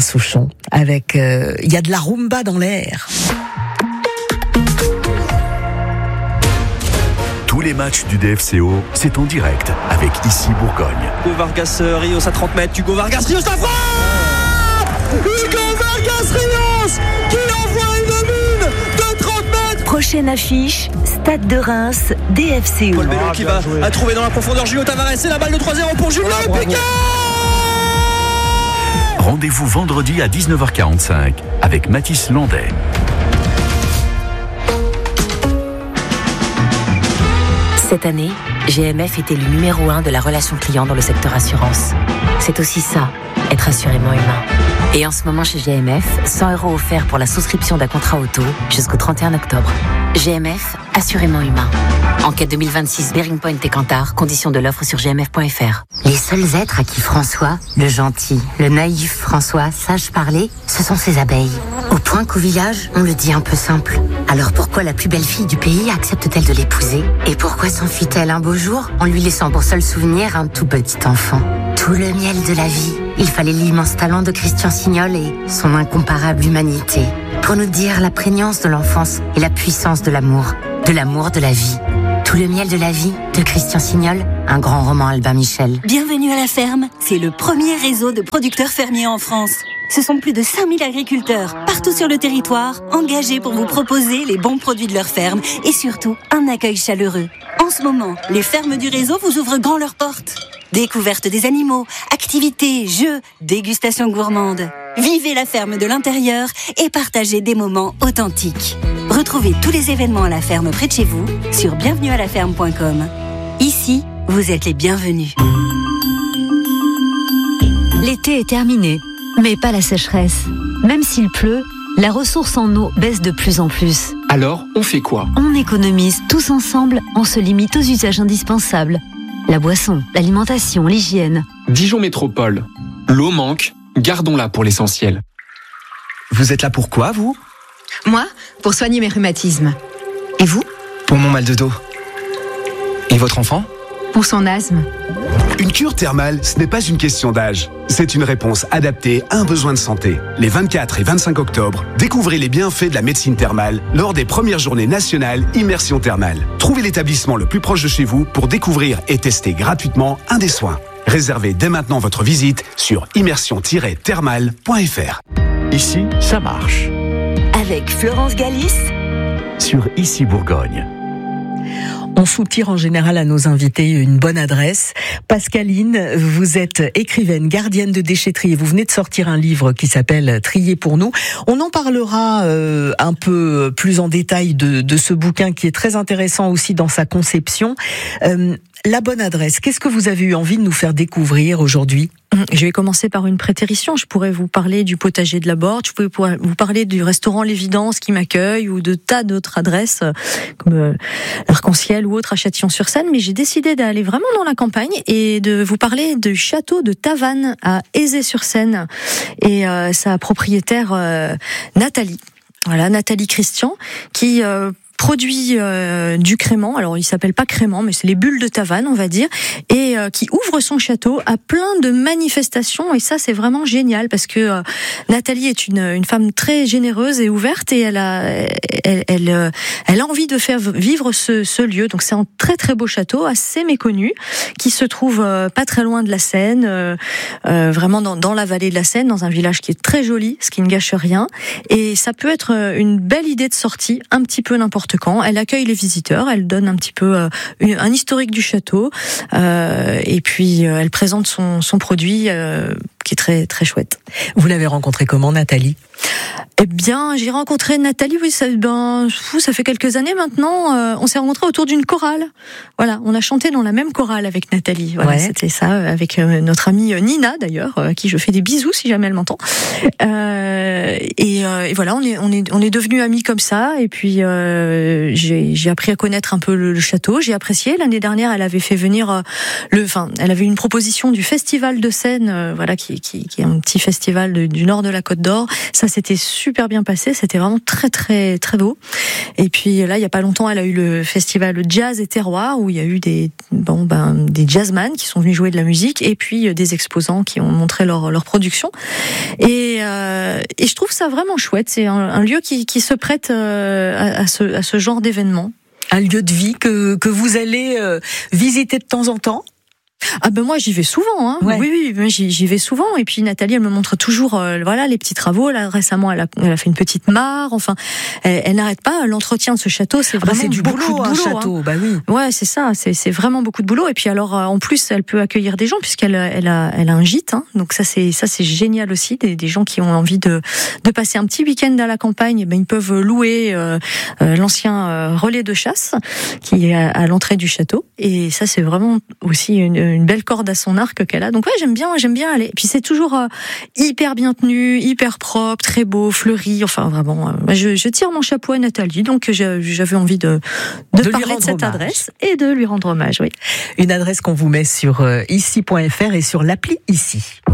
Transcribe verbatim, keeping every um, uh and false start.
Alain Souchon, avec euh, il y a de la rumba dans l'air. Tous les matchs du D F C O, c'est en direct avec Ici Bourgogne. Hugo Vargas Rios à trente mètres. Hugo Vargas Rios la frappe. Hugo Vargas Rios qui envoie une mine de trente mètres. Prochaine affiche, Stade de Reims, D F C O. Paul Bello qui va à trouver dans la profondeur Julio Tavares. C'est la balle de trois zéro pour Julio oh, Piquet. Rendez-vous vendredi à dix-neuf heures quarante-cinq avec Mathis Landais. Cette année, G M F était le numéro un de la relation client dans le secteur assurance. C'est aussi ça, être assurément humain. Et en ce moment chez G M F, cent euros offerts pour la souscription d'un contrat auto jusqu'au trente et un octobre. G M F, assurément humain. Enquête deux mille vingt-six, Bearing Point et Kantar, conditions de l'offre sur g m f point f r. Les seuls êtres à qui François, le gentil, le naïf François, sache parler, ce sont ses abeilles. Au point qu'au village, on le dit un peu simple. Alors pourquoi la plus belle fille du pays accepte-t-elle de l'épouser? Et pourquoi s'enfuit-elle un beau jour en lui laissant pour seul souvenir un tout petit enfant? Tout le miel de la vie, il fallait l'immense talent de Christian Signol et son incomparable humanité pour nous dire la prégnance de l'enfance et la puissance de l'amour, de l'amour de la vie. Tout le miel de la vie de Christian Signol, un grand roman Albin Michel. Bienvenue à la ferme, c'est le premier réseau de producteurs fermiers en France. Ce sont plus de cinq mille agriculteurs, partout sur le territoire, engagés pour vous proposer les bons produits de leur ferme et surtout un accueil chaleureux. En ce moment, les fermes du réseau vous ouvrent grand leurs portes. Découverte des animaux, activités, jeux, dégustation gourmande. Vivez la ferme de l'intérieur et partagez des moments authentiques. Retrouvez tous les événements à la ferme près de chez vous sur bienvenue à la ferme point com. Ici, vous êtes les bienvenus. L'été est terminé, mais pas la sécheresse. Même s'il pleut, la ressource en eau baisse de plus en plus. Alors, on fait quoi? On économise tous ensemble, on se limite aux usages indispensables. La boisson, l'alimentation, l'hygiène. Dijon Métropole. L'eau manque, gardons-la pour l'essentiel. Vous êtes là pour quoi, vous? Moi, pour soigner mes rhumatismes. Et vous? Pour mon mal de dos. Et votre enfant? Pour son asthme. Une cure thermale, ce n'est pas une question d'âge. C'est une réponse adaptée à un besoin de santé. Les vingt-quatre et vingt-cinq octobre, découvrez les bienfaits de la médecine thermale lors des premières journées nationales Immersion Thermale. Trouvez l'établissement le plus proche de chez vous pour découvrir et tester gratuitement un des soins. Réservez dès maintenant votre visite sur immersion tiret thermale point f r. Ici, ça marche. Avec Florence Galis sur Ici Bourgogne. On soutire en général à nos invités une bonne adresse. Pascaline, vous êtes écrivaine, gardienne de déchetterie et vous venez de sortir un livre qui s'appelle Trier pour nous. On en parlera euh, un peu plus en détail de, de ce bouquin qui est très intéressant aussi dans sa conception. Euh, la bonne adresse, qu'est-ce que vous avez eu envie de nous faire découvrir aujourd'hui ? Je vais commencer par une prétérition. Je pourrais vous parler du potager de la Borne, je pourrais vous parler du restaurant L'Évidence qui m'accueille ou de tas d'autres adresses comme euh, l'Arc-en-Ciel ou autres à Châtillon-sur-Seine. Mais j'ai décidé d'aller vraiment dans la campagne et de vous parler du château de Tavannes à Aizé-sur-Seine et euh, sa propriétaire euh, Nathalie. Voilà, Nathalie Christian qui euh, produit euh, du crément, alors il s'appelle pas crément, mais c'est les bulles de Tavannes, on va dire, et euh, qui ouvre son château à plein de manifestations, et ça c'est vraiment génial, parce que euh, Nathalie est une, une femme très généreuse et ouverte, et elle a, elle, elle, euh, elle a envie de faire vivre ce, ce lieu, donc c'est un très très beau château, assez méconnu, qui se trouve euh, pas très loin de la Seine, euh, euh, vraiment dans, dans la vallée de la Seine, dans un village qui est très joli, ce qui ne gâche rien, et ça peut être une belle idée de sortie, un petit peu n'importe quand. Elle accueille les visiteurs, elle donne un petit peu euh, un historique du château, euh, et puis euh, elle présente son, son produit euh, qui est très très chouette. Vous l'avez rencontrée comment, Nathalie ? Eh bien, j'ai rencontré Nathalie, oui, ça, ben, ça fait quelques années maintenant. Euh, on s'est rencontrés autour d'une chorale. Voilà, on a chanté dans la même chorale avec Nathalie. Voilà, ouais. C'était ça, avec euh, notre amie Nina d'ailleurs, euh, à qui je fais des bisous si jamais elle m'entend. Euh, euh, et, euh, et voilà, on est on est on est devenus amis comme ça. Et puis euh, j'ai j'ai appris à connaître un peu le, le château. J'ai apprécié. L'année dernière, elle avait fait venir euh, le, enfin, elle avait une proposition du Festival de Seine, euh, voilà, qui, qui qui est un petit festival de, du nord de la Côte d'Or. Ça s'était super bien passé. C'était vraiment très très très beau. Et puis là, il y a pas longtemps, elle a eu le festival Jazz et Terroir où il y a eu des bon ben des jazzman qui sont venus jouer de la musique et puis des exposants qui ont montré leur leur production. Et euh, et je trouve ça vraiment chouette. C'est un, un lieu qui qui se prête euh, à, à ce à ce genre d'événement. Un lieu de vie que que vous allez euh, visiter de temps en temps. Ah ben moi j'y vais souvent, hein. Ouais. Oui oui, j'y, j'y vais souvent. Et puis Nathalie, elle me montre toujours, euh, voilà, les petits travaux. Là récemment, elle a, elle a fait une petite mare. Enfin, elle, elle n'arrête pas. L'entretien de ce château, c'est vraiment ah bah c'est du beaucoup boulot, de boulot. Un château, hein. Bah oui. Ouais, c'est ça. C'est, c'est vraiment beaucoup de boulot. Et puis alors, euh, en plus, elle peut accueillir des gens puisqu'elle, elle a, elle a un gîte. Hein. Donc ça, c'est, ça, c'est génial aussi. Des, des gens qui ont envie de, de passer un petit week-end à la campagne, ben ils peuvent louer euh, euh, l'ancien euh, relais de chasse qui est à, à l'entrée du château. Et ça, c'est vraiment aussi une une belle corde à son arc qu'elle a. Donc ouais, j'aime bien, j'aime bien aller. Et puis c'est toujours euh, hyper bien tenu, hyper propre, très beau, fleuri. Enfin vraiment, euh, je, je tire mon chapeau à Nathalie. Donc j'avais envie de de, de parler de cette hommage. Adresse et de lui rendre hommage. Oui. Une adresse qu'on vous met sur euh, ici point f r et sur l'appli Ici.